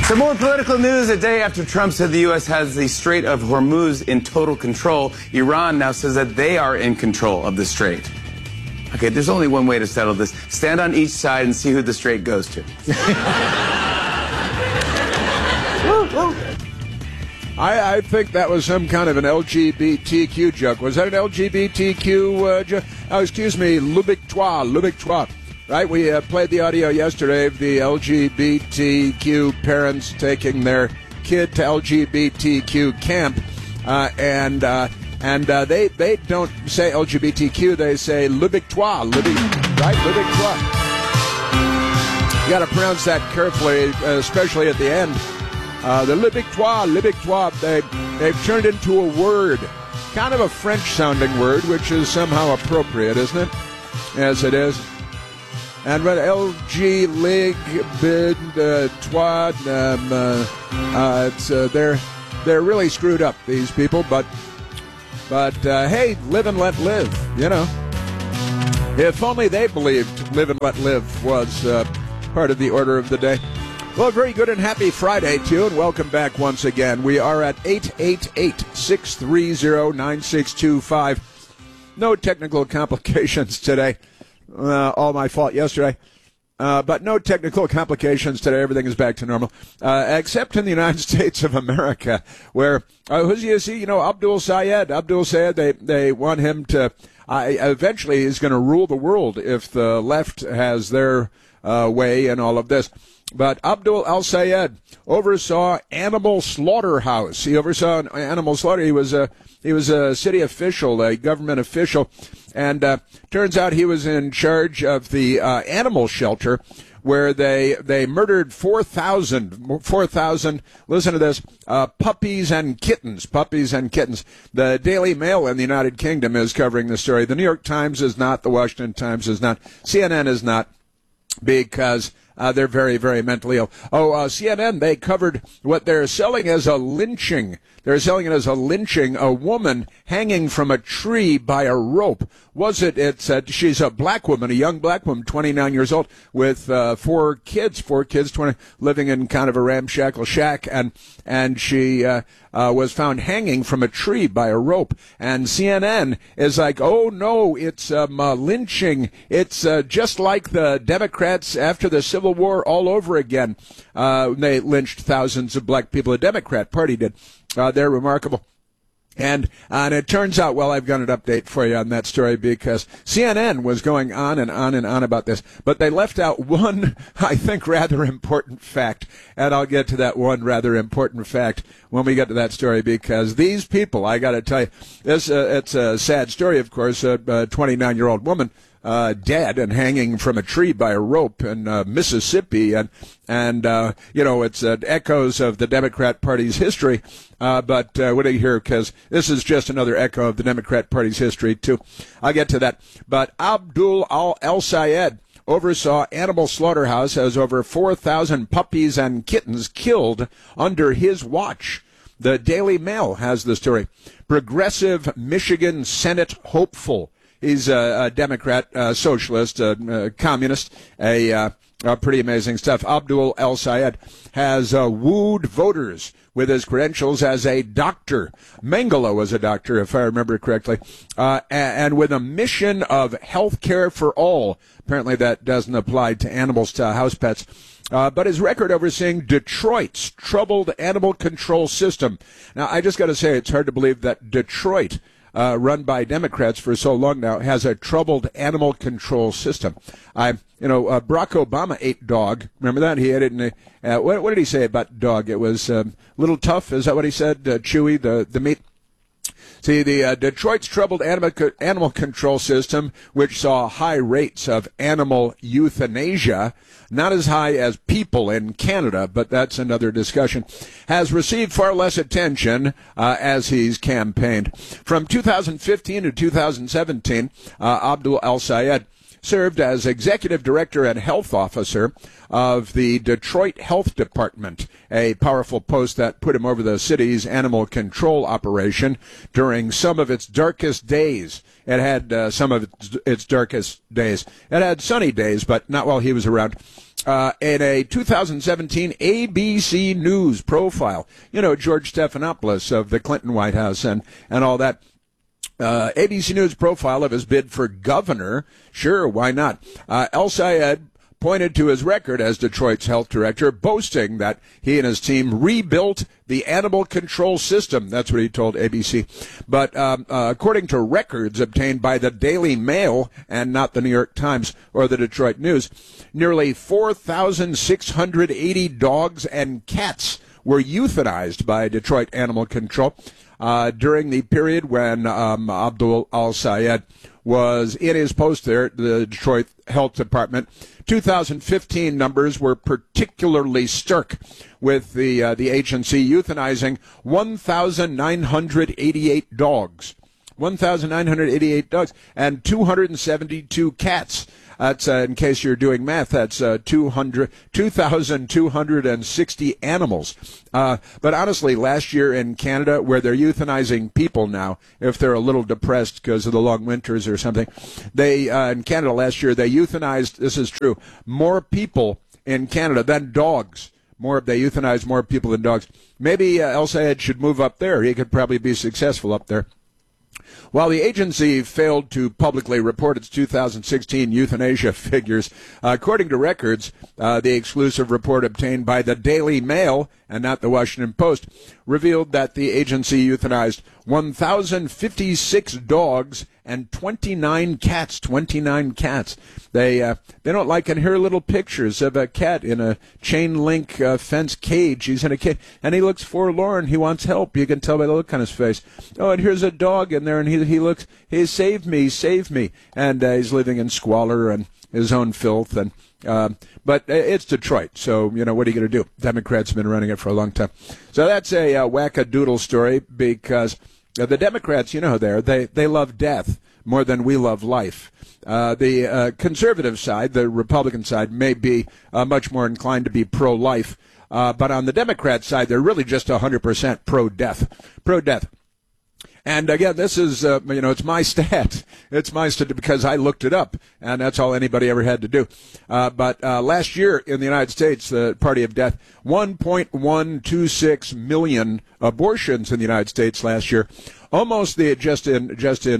Some more political news. A day after Trump said the U.S. has the Strait of Hormuz in total control, Iran now says that they are in control of the strait. Okay, there's only one way to settle this. Stand on each side and see who the strait goes to. I think that was some kind of an LGBTQ joke. Was that an LGBTQ joke? Oh, excuse me, Lubictoire. Right, we played the audio yesterday of the LGBTQ parents taking their kid to LGBTQ camp, and they don't say LGBTQ, they say Lubictoire, right, Lubictoire. You got to pronounce that carefully, especially at the end. The Lubictoire, they've turned into a word, kind of a French-sounding word, which is somehow appropriate, isn't it? Yes, it is. And what LG Lig Bid Twad, they're really screwed up, these people. But hey, live and let live. You know, if only they believed live and let live was part of the order of the day. Well, very good and happy Friday to you, and welcome back once again. We are at 888-630-9625. No technical complications today. All my fault yesterday. But no technical complications today. Everything is back to normal. Except in the United States of America, where, who's you see? You know, Abdul Sayed, they want him to, eventually he's going to rule the world if the left has their way in all of this. But Abdul al-Sayed oversaw animal slaughterhouse. He oversaw an animal slaughter. He was a city official, a government official, and turns out he was in charge of the animal shelter where they murdered 4,000, listen to this, puppies and kittens. The Daily Mail in the United Kingdom is covering the story. The New York Times is not, the Washington Times is not, CNN is not, because they're very, very mentally ill. CNN, they covered what they're selling as a lynching. They're selling it as a lynching, a woman hanging from a tree by a rope. She's a black woman, a young black woman, 29 years old, with four kids, 20, living in kind of a ramshackle shack, and she was found hanging from a tree by a rope. And CNN is like, oh no, it's lynching. It's just like the Democrats after the Civil War all over again. They lynched thousands of black people. The Democrat Party did. They're remarkable. And it turns out, well, I've got an update for you on that story because CNN was going on and on and on about this, but they left out one, I think, rather important fact, and I'll get to that one rather important fact when we get to that story, because these people, I got to tell you, it's a sad story, of course, a 29-year-old woman dead and hanging from a tree by a rope in Mississippi, and you know, it's echoes of the Democrat Party's history. But what do you hear? Because this is just another echo of the Democrat Party's history too. I'll get to that. But Abdul al-Sayed oversaw animal slaughterhouse as over 4,000 puppies and kittens killed under his watch. The Daily Mail has the story. Progressive Michigan Senate hopeful. He's a Democrat, socialist, communist, pretty amazing stuff. Abdul al-Sayed has wooed voters with his credentials as a doctor. Mengele was a doctor, if I remember correctly, and with a mission of health care for all. Apparently that doesn't apply to animals, to house pets. But his record overseeing Detroit's troubled animal control system. Now, I just got to say, it's hard to believe that Detroit, run by Democrats for so long now, has a troubled animal control system. Barack Obama ate dog. Remember that? He ate it in what did he say about dog? It was a little tough. Is that what he said? Chewy, the meat. See, the Detroit's troubled animal control system, which saw high rates of animal euthanasia, not as high as people in Canada, but that's another discussion, has received far less attention as he's campaigned. From 2015 to 2017, Abdul al-Sayed served as executive director and health officer of the Detroit Health Department, a powerful post that put him over the city's animal control operation during some of its darkest days. It had some of its darkest days. It had sunny days, but not while he was around. In a 2017 ABC News profile, George Stephanopoulos of the Clinton White House and all that, ABC News profile of his bid for governor. Sure, why not? El Sayed pointed to his record as Detroit's health director, boasting that he and his team rebuilt the animal control system. That's what he told ABC. But according to records obtained by the Daily Mail and not the New York Times or the Detroit News, nearly 4,680 dogs and cats were euthanized by Detroit Animal Control during the period when Abdul Al-Sayed was in his post there at the Detroit Health Department. 2015 numbers were particularly stark, with the agency euthanizing 1,988 dogs. 1,988 dogs and 272 cats. That's, in case you're doing math, that's 2,260 animals. But honestly, last year in Canada, where they're euthanizing people now, if they're a little depressed because of the long winters or something, in Canada last year, they euthanized, this is true, more people in Canada than dogs. They euthanized more people than dogs. Maybe El Sayed should move up there. He could probably be successful up there. While the agency failed to publicly report its 2016 euthanasia figures, according to records, the exclusive report obtained by the Daily Mail and not the Washington Post revealed that the agency euthanized 1,056 dogs and 29 cats. 29 cats. They don't like and hear little pictures of a cat in a chain link fence cage. He's in a cage and he looks forlorn. He wants help. You can tell by the look on his face. Oh, and here's a dog in there, and he looks. He save me, and he's living in squalor and his own filth. And but it's Detroit, so what are you going to do? Democrats have been running it for a long time. So that's a wackadoodle story because the Democrats, they love death more than we love life. The conservative side, the Republican side, may be much more inclined to be pro-life. But on the Democrat side, they're really just 100% pro-death. Pro-death. And again, this is, it's my stat. It's my stat because I looked it up, and that's all anybody ever had to do. But last year in the United States, the party of death, 1.126 million abortions in the United States last year. Almost just in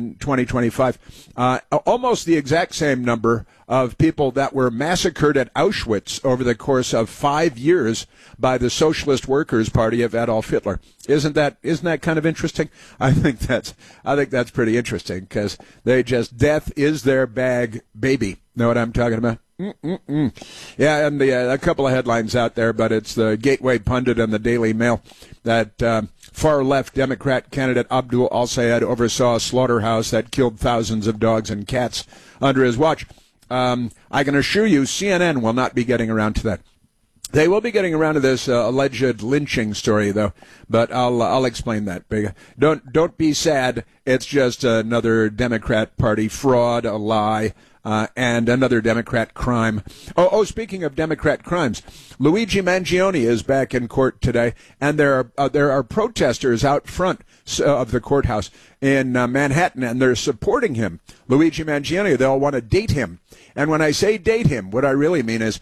2025, almost the exact same number of people that were massacred at Auschwitz over the course of 5 years by the Socialist Workers' Party of Adolf Hitler. Isn't that kind of interesting? I think that's pretty interesting because death is their bag, baby. Know what I'm talking about? Yeah, and a couple of headlines out there, but it's the Gateway Pundit and the Daily Mail that far-left Democrat candidate Abdul Al-Sayed oversaw a slaughterhouse that killed thousands of dogs and cats under his watch. I can assure you CNN will not be getting around to that. They will be getting around to this alleged lynching story, though, but I'll explain that. Don't be sad. It's just another Democrat Party fraud, a lie, and another Democrat crime. Oh, speaking of Democrat crimes, Luigi Mangione is back in court today, and there are protesters out front of the courthouse in Manhattan, and they're supporting him. Luigi Mangione, they all want to date him. And when I say date him, what I really mean is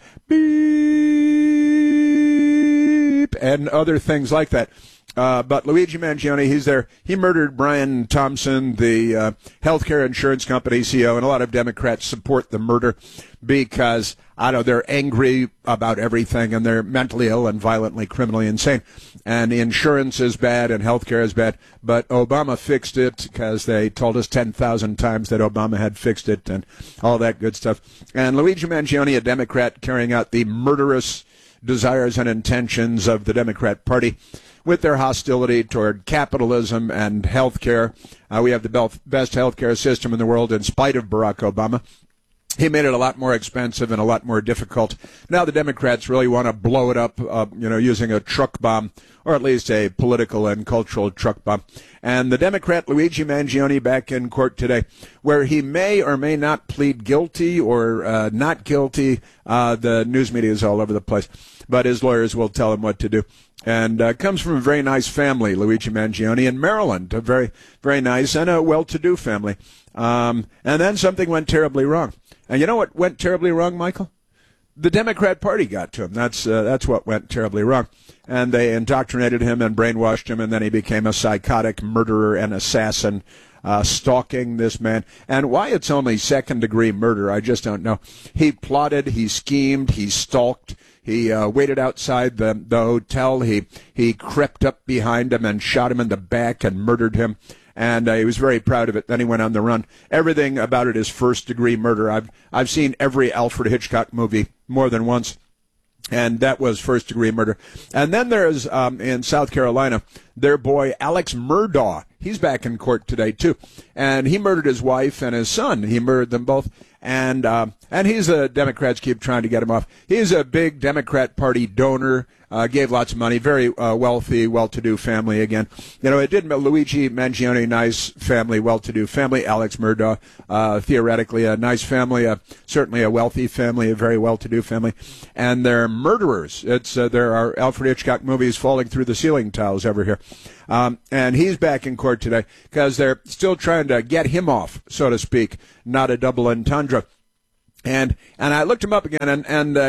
beep and other things like that. But Luigi Mangione, he's there. He murdered Brian Thompson, the healthcare insurance company CEO, and a lot of Democrats support the murder because, they're angry about everything, and they're mentally ill and violently, criminally insane. And insurance is bad and healthcare is bad, but Obama fixed it because they told us 10,000 times that Obama had fixed it and all that good stuff. And Luigi Mangione, a Democrat, carrying out the murderous desires and intentions of the Democrat Party with their hostility toward capitalism and health care. We have the best health care system in the world in spite of Barack Obama. He made it a lot more expensive and a lot more difficult. Now the Democrats really want to blow it up, using a truck bomb, or at least a political and cultural truck bomb. And the Democrat Luigi Mangione back in court today, where he may or may not plead guilty or not guilty. The news media is all over the place, but his lawyers will tell him what to do. And comes from a very nice family, Luigi Mangione, in Maryland, a very, very nice and a well-to-do family. And then something went terribly wrong. And you know what went terribly wrong, Michael? The Democrat Party got to him. That's what went terribly wrong. And they indoctrinated him and brainwashed him, and then he became a psychotic murderer and assassin, stalking this man. And why it's only second-degree murder, I just don't know. He plotted, he schemed, he stalked. He waited outside the hotel. He crept up behind him and shot him in the back and murdered him. And he was very proud of it. Then he went on the run. Everything about it is first-degree murder. I've seen every Alfred Hitchcock movie more than once, and that was first-degree murder. And then there's, in South Carolina, their boy Alex Murdaugh. He's back in court today, too. And he murdered his wife and his son. He murdered them both. And he's Democrats keep trying to get him off. He's a big Democrat Party donor, gave lots of money, very wealthy, well-to-do family again. It didn't, Luigi Mangione, nice family, well-to-do family. Alex Murdaugh, theoretically a nice family, certainly a wealthy family, a very well-to-do family. And they're murderers. There are Alfred Hitchcock movies falling through the ceiling tiles over here. And he's back in court today because they're still trying to get him off, so to speak, not a double entendre. And I looked him up again, and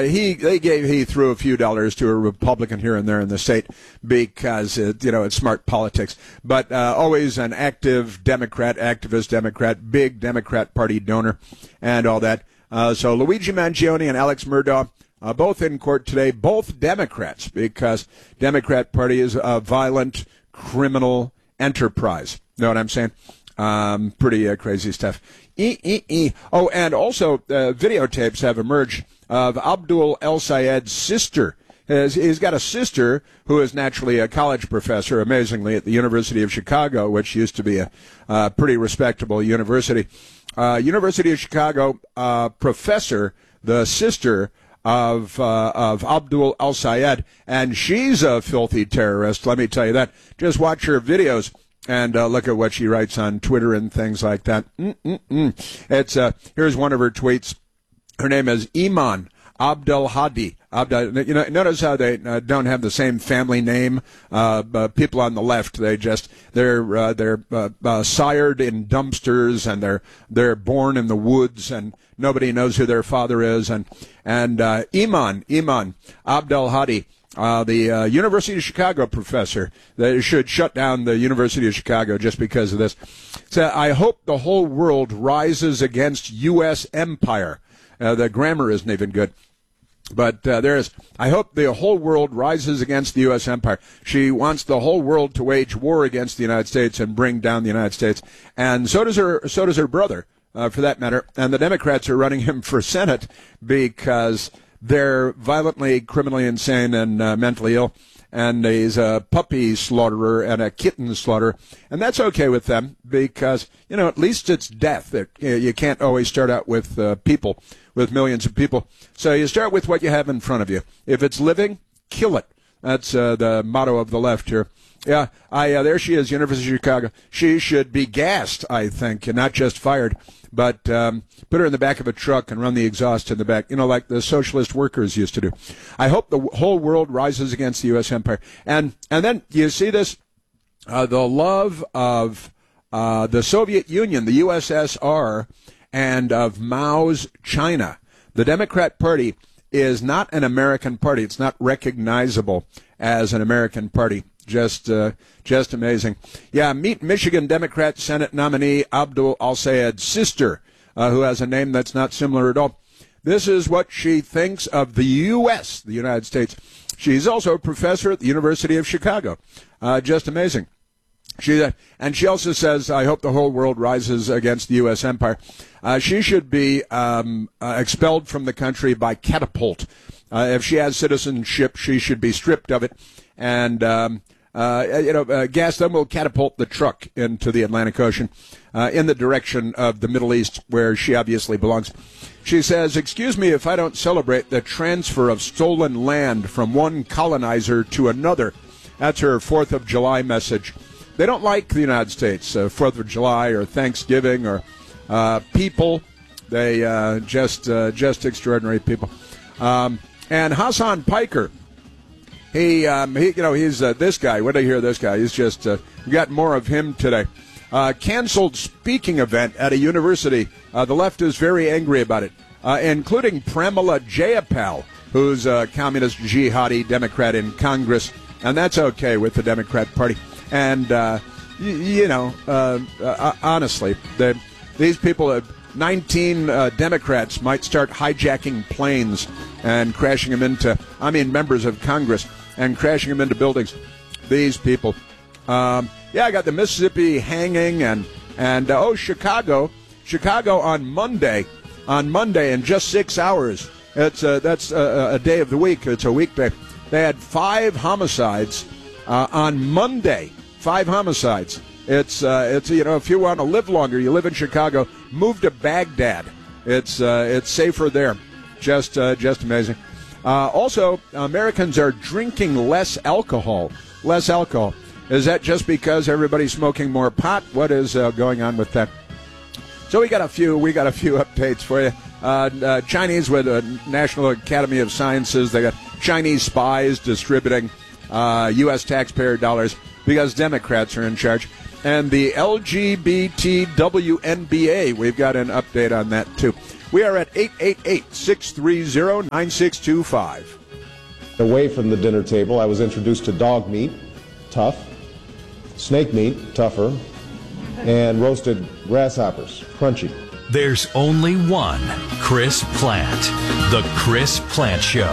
he threw a few dollars to a Republican here and there in the state because it's smart politics. But always an active Democrat, activist Democrat, big Democrat Party donor, and all that. So Luigi Mangione and Alex Murdaugh, both in court today, both Democrats, because Democrat Party is a violent criminal enterprise. Know what I'm saying? Pretty crazy stuff. Oh, and also videotapes have emerged of Abdul El-Sayed's sister. He's got a sister who is naturally a college professor, amazingly, at the University of Chicago, which used to be a pretty respectable university. University of Chicago professor, the sister of Abdul El-Sayed, and she's a filthy terrorist, let me tell you that. Just watch her videos and look at what she writes on Twitter and things like that. Here's one of her tweets. Her name is Iman Abdel Hadi. Notice how they don't have the same family name. People on the left, they're sired in dumpsters, and they're born in the woods, and nobody knows who their father is. And Iman Abdel Hadi, the University of Chicago professor, they should shut down the University of Chicago just because of this. So I hope the whole world rises against U.S. empire. The grammar isn't even good. But I hope the whole world rises against the U.S. empire. She wants the whole world to wage war against the United States and bring down the United States. And so does her brother, for that matter. And the Democrats are running him for Senate because they're violently, criminally insane and mentally ill. And he's a puppy slaughterer and a kitten slaughterer. And that's okay with them because, at least it's death. You can't always start out with people, with millions of people. So you start with what you have in front of you. If it's living, kill it. That's the motto of the left here. Yeah, there she is, University of Chicago. She should be gassed, I think, and not just fired. But put her in the back of a truck and run the exhaust in the back, like the socialist workers used to do. I hope the whole world rises against the U.S. empire. And then you see this, the love of the Soviet Union, the USSR, and of Mao's China. The Democrat Party is not an American party. It's not recognizable as an American party. Just amazing. Yeah, meet Michigan Democrat Senate nominee Abdul El-Sayed's sister, who has a name that's not similar at all. This is what she thinks of the U.S., the United States. She's also a professor at the University of Chicago. Just amazing. And she also says, I hope the whole world rises against the U.S. empire. She should be expelled from the country by catapult. If she has citizenship, she should be stripped of it. And gas them will catapult the truck into the Atlantic Ocean in the direction of the Middle East, where she obviously belongs. She says, "Excuse me if I don't celebrate the transfer of stolen land from one colonizer to another." That's her 4th of July message. They don't like the United States, 4th of July or Thanksgiving or people. They just extraordinary people. And Hassan Piker, he's this guy. When I hear this guy, he's just we got more of him today. Canceled speaking event at a university. The left is very angry about it, including Pramila Jayapal, who's a communist jihadi Democrat in Congress, and that's okay with the Democrat Party. And honestly, these people, 19 Democrats might start hijacking planes and crashing them into, members of Congress, and crashing them into buildings. These people. I got the Mississippi hanging and Chicago on Monday in just 6 hours. That's a day of the week. It's a weekday. They had 5 homicides on Monday. 5 homicides. It's if you want to live longer, you live in Chicago, move to Baghdad. It's safer there. Just amazing. Also, Americans are drinking less alcohol. Less alcohol. Is that just because everybody's smoking more pot? What is going on with that? So we got a few updates for you. Chinese with the National Academy of Sciences. They got Chinese spies distributing U.S. taxpayer dollars because Democrats are in charge. And the LGBTWNBA, we've got an update on that, too. We are at 888-630-9625. Away from the dinner table, I was introduced to dog meat, tough, snake meat, tougher, and roasted grasshoppers, crunchy. There's only one Chris Plant, The Chris Plant Show.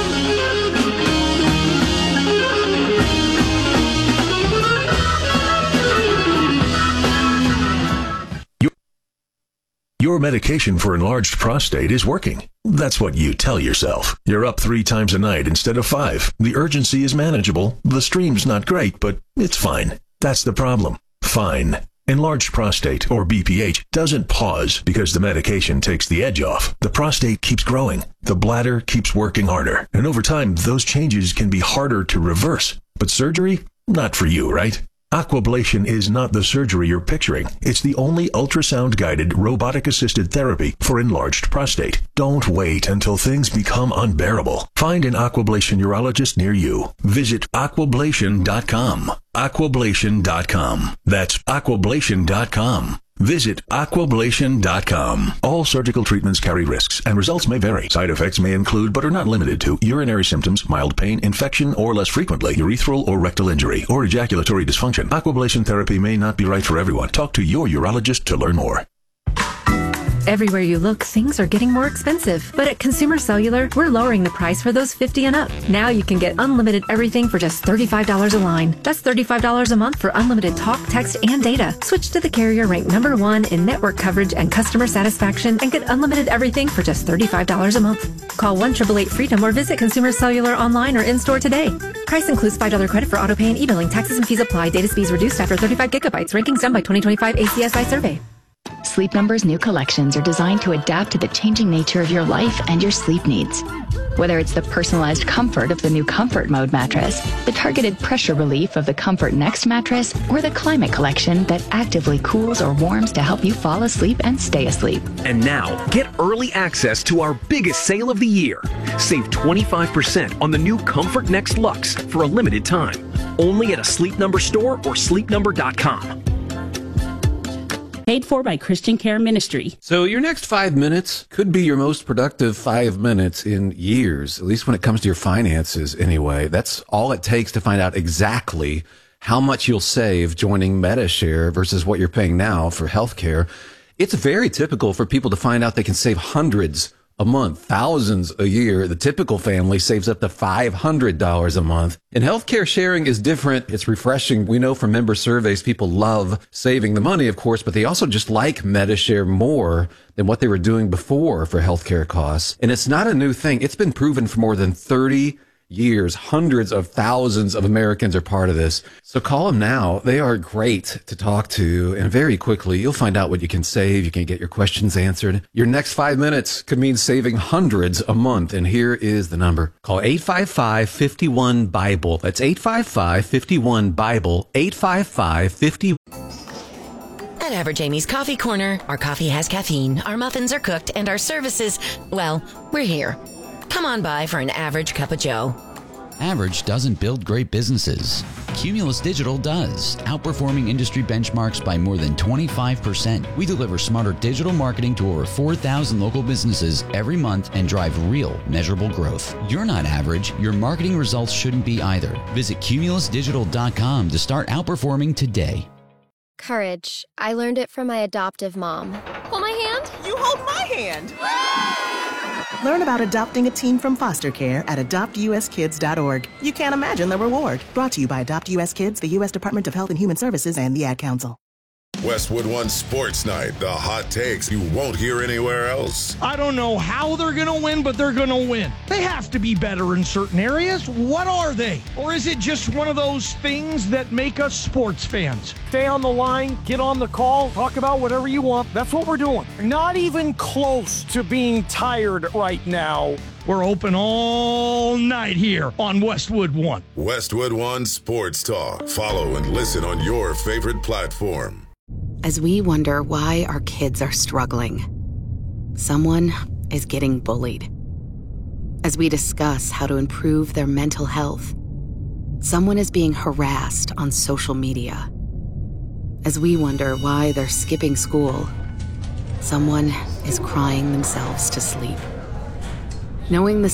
Your medication for enlarged prostate is working. That's what you tell yourself. You're up 3 times a night instead of 5. The urgency is manageable. The stream's not great, but it's fine. That's the problem. Fine. Enlarged prostate, or BPH, doesn't pause because the medication takes the edge off. The prostate keeps growing. The bladder keeps working harder. And over time, those changes can be harder to reverse. But surgery? Not for you, right? Aquablation is not the surgery you're picturing. It's the only ultrasound-guided, robotic-assisted therapy for enlarged prostate. Don't wait until things become unbearable. Find an Aquablation urologist near you. Visit aquablation.com. Aquablation.com. That's aquablation.com. Visit aquablation.com. All surgical treatments carry risks, and results may vary. Side effects may include, but are not limited to, urinary symptoms, mild pain, infection, or less frequently, urethral or rectal injury, or ejaculatory dysfunction. Aquablation therapy may not be right for everyone. Talk to your urologist to learn more. Everywhere you look, things are getting more expensive. But at Consumer Cellular, we're lowering the price for those 50 and up. Now you can get unlimited everything for just $35 a line. That's $35 a month for unlimited talk, text, and data. Switch to the carrier ranked #1 in network coverage and customer satisfaction and get unlimited everything for just $35 a month. Call 1-888-FREEDOM or visit Consumer Cellular online or in-store today. Price includes $5 credit for auto pay and e-billing. Taxes and fees apply. Data speeds reduced after 35 gigabytes. Rankings done by 2025 ACSI survey. Sleep Number's new collections are designed to adapt to the changing nature of your life and your sleep needs. Whether it's the personalized comfort of the new Comfort Mode mattress, the targeted pressure relief of the Comfort Next mattress, or the Climate Collection that actively cools or warms to help you fall asleep and stay asleep. And now, get early access to our biggest sale of the year. Save 25% on the new Comfort Next Luxe for a limited time. Only at a Sleep Number store or sleepnumber.com. Paid for by Christian Care Ministry. So your next 5 minutes could be your most productive 5 minutes in years, at least when it comes to your finances anyway. That's all it takes to find out exactly how much you'll save joining Medi-Share versus what you're paying now for healthcare. It's very typical for people to find out they can save hundreds a month, thousands a year. The typical family saves up to $500 a month. And healthcare sharing is different. It's refreshing. We know from member surveys, people love saving the money, of course, but they also just like Medi-Share more than what they were doing before for healthcare costs. And it's not a new thing. It's been proven for more than 30 years. Hundreds of thousands of Americans are part of this. So call them now. They are great to talk to. And very quickly, you'll find out what you can save. You can get your questions answered. Your next 5 minutes could mean saving hundreds a month. And here is the number. Call 855-51-BIBLE. That's 855-51-BIBLE. 855-50. At Average Amy's Coffee Corner, our coffee has caffeine, our muffins are cooked, and our services, well, we're here. Come on by for an average cup of joe. Average doesn't build great businesses. Cumulus Digital does, outperforming industry benchmarks by more than 25%. We deliver smarter digital marketing to over 4,000 local businesses every month and drive real, measurable growth. You're not average. Your marketing results shouldn't be either. Visit cumulusdigital.com to start outperforming today. Courage. I learned it from my adoptive mom. Hold my hand. You hold my hand. Learn about adopting a teen from foster care at adoptuskids.org. You can't imagine the reward. Brought to you by Adopt US Kids, the U.S. Department of Health and Human Services, and the Ad Council. Westwood One Sports Night. The hot takes you won't hear anywhere else. I don't know how they're going to win, but they're going to win. They have to be better in certain areas. What are they? Or is it just one of those things that make us sports fans? Stay on the line, get on the call, talk about whatever you want. That's what we're doing. Not even close to being tired right now. We're open all night here on Westwood One. Westwood One Sports Talk. Follow and listen on your favorite platform. As we wonder why our kids are struggling, someone is getting bullied. As we discuss how to improve their mental health, someone is being harassed on social media. As we wonder why they're skipping school, someone is crying themselves to sleep. Knowing the